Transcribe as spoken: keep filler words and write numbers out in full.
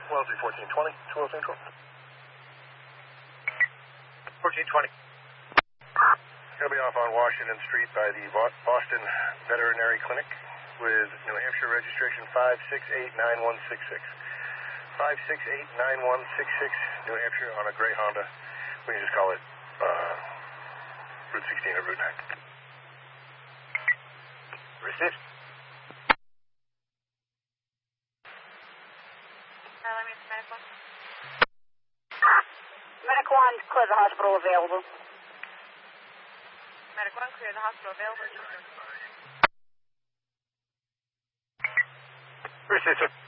Wellesley fourteen twenty, two oh Central. fourteen twenty. Gonna be off on Washington Street by the Boston Veterinary Clinic with New Hampshire registration five six eight nine one six six. five six eight nine one six six, New Hampshire, on a gray Honda. We can just call it uh, Route sixteen or Route nine. Received. Uh, let me Medic one. Medic one, clear the hospital available. Medic one, clear the hospital available. Received, sir.